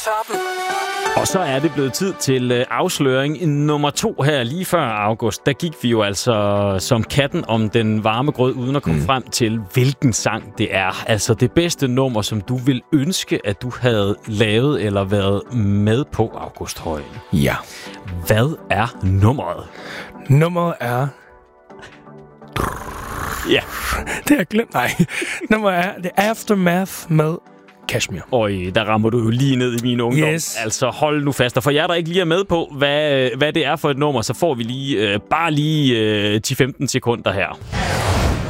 Toppen. Og så er det blevet tid til afsløring nummer 2 her lige før august. Der gik vi jo altså som katten om den varme grød, uden at komme frem til, hvilken sang det er. Altså det bedste nummer, som du vil ønske, at du havde lavet eller været med på, August Højen. Ja. Hvad er nummeret? Nummeret er... Ja. Det har jeg glemt. Nej. Nummeret er The Aftermath med Kashmir. Øj, der rammer du jo lige ned i min ungdom. Yes. Altså hold nu fast. Og for jer, der ikke lige er med på, hvad det er for et nummer, så får vi lige 10-15 sekunder her.